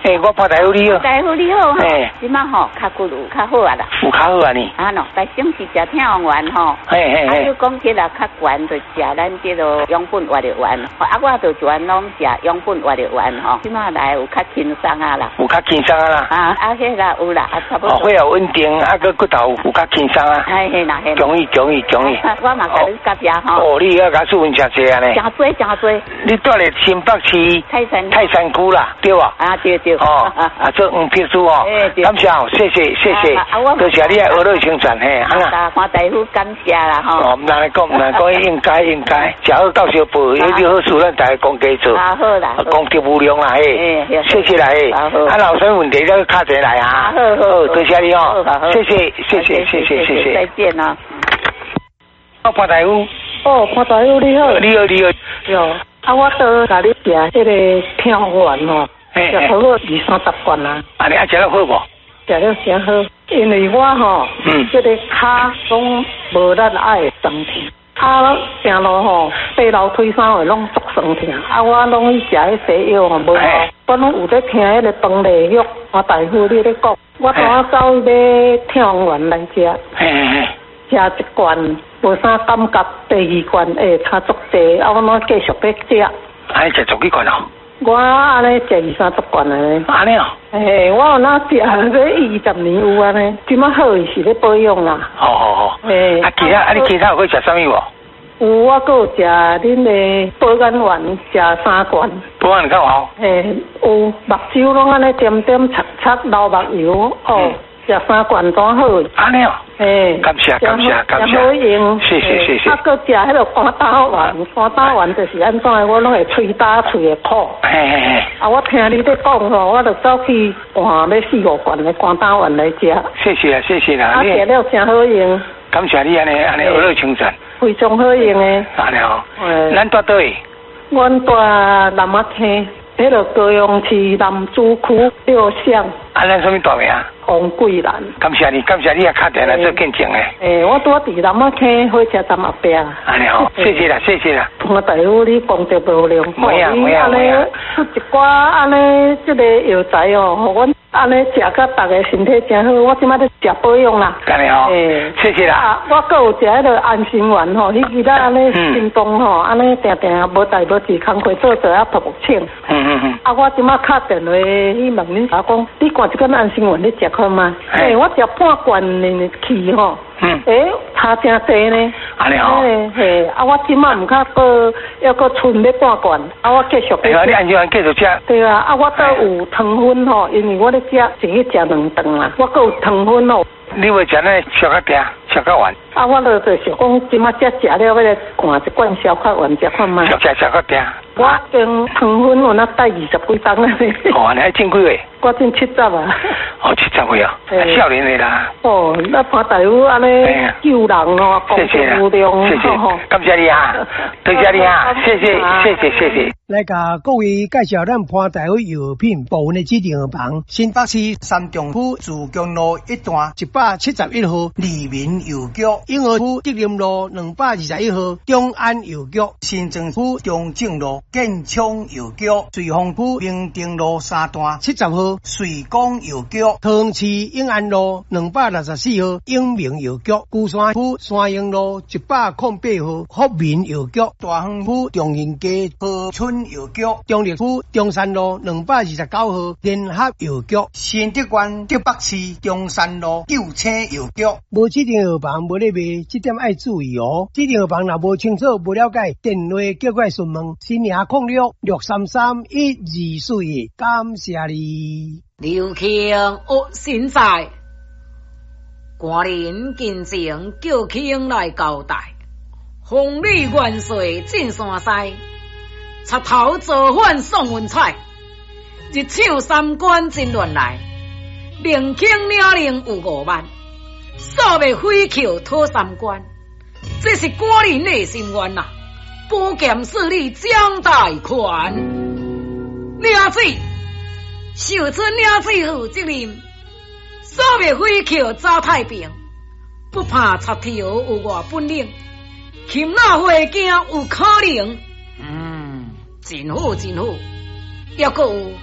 我潘大夫你好。 大夫你好哈。即马吼脚骨有较好啊啦。 有较好啊呢。 啊喏，白星是食天王丸吼。就讲起来较悬，就食咱这个养分活力丸。我就全拢食养分活力丸吼。即马来有较轻松啊啦。有较轻松啊啦。迄啦有啦，差不多。血压稳定，个骨头有较轻松啊。嘿啦。 恭喜。 我嘛甲你感谢吼。 你要甲素文食济啊呢？ 真多。 你住咧新北市泰山区啦，对吧？ 对。 做秘书哦。感谢哦，谢谢。多谢你学乐清泉嘿。 潘大夫感谢啦吼。 唔难讲，应该，食好到小补，有啲好事咱大家讲加做。好啦。功德无量啦嘿。谢谢啦嘿。老师问题再卡一来啊。好，多谢你哦。谢谢。 再见啊。 潘大夫。 潘大夫你好。 你好。 哟，我都甲你食迄个天王丸吼，食好过20-30罐啦。 你食得好无？ 食得真好，因为我吼，这个骹拢无咱爱酸痛，行路吼，爬楼梯啥话拢足酸痛，我拢去食迄西药吼，无好。我拢有在听迄个肠内药，大夫你咧讲，我当我走买天王丸来食。食一罐无啥感觉，第二罐差足济，我拢继续要食。 你食足几罐哦？ 我安尼食20-30罐安尼。 安尼哦？ 我有哪食这20年有安尼，即马好是咧保养啦。 好。你其他有去食啥物无？ 有，我搁有食恁的保肝丸，食3罐。 保肝够好？ 有目睭拢安尼点擦流目油食3罐怎好？ 安尼哦。感谢。 好用。 谢谢。 搁食迄个肝胆丸就是安怎的，我拢会喙焦喙会苦。我听你在讲吼，我就走去换要4-5罐的肝胆丸来食。谢谢啦。 食了真好用。 感谢你安尼学乐清泉。 非常好用的。 安尼哦。咱住倒位？ 阮住南仔坑，迄个高雄市南主区6巷。 咱什么大名？ 王桂兰。 感谢你也敲电来做见证诶。 我住伫南仔坑火车站后壁。 安尼好，谢谢啦。 潘大夫，你功德无量， 没啊。 出一寡安尼这个药材哦，互阮安尼食甲大家身体真好。我即摆咧食保养啦。 安尼好，谢谢啦。 我搁有食迄个安心丸吼，迄其他安尼心动吼，安尼定无代无志，工课做啊扑请。我即摆敲电话去问恁讲，你看即个安心丸你食看吗？我食半罐去吼。差真济呢。 安尼好。 我即摆唔较搁要搁剩要半罐，我继续。 你安心丸继续食。 对啊，我都有糖分吼，因为我咧食先去食2顿啦，我搁有糖分哦。 你会食呢小较定，小较丸。 我就是讲，即摆食了，要来灌一罐小较丸食看卖。 小较定。 我跟糖分有那带20几担啊。 你还种几岁？ 我种70啊。 70岁啊，少年的啦。 那潘大夫安尼救人哦，功德无量。 谢谢，感谢你啊，多谢你啊，谢谢。 来甲各位介绍咱潘大夫药品部分的指定药房，新北市三重区自强路1段171号利民药局，永和区德林路221号中安药局，新庄区中正路建昌药局，瑞丰区明定路3段70号瑞光药局，桃园市永安路264号永明药局，鼓山区山阳路108号福民药局，大园区中营街和春药局，中立区中山路229号联合药局，新德县德北市中山路救青药局。无指定药房无咧卖，这点爱注意哦。指定药房若无清楚、无了解，电话叫过来询问。新营06633124，感谢你。 刘庆学新在，官人进前叫庆来交代，风里元帅进山西。插头造反宋文采，日抢三关真乱来，明卿领令有5万，扫灭匪寇讨三关，这是官人的心愿啊！保剑势力蒋大权，领水秀春领水负责任，扫灭匪寇找太平，不怕插头有外本领，擒拿回京有可能。真好，还阁有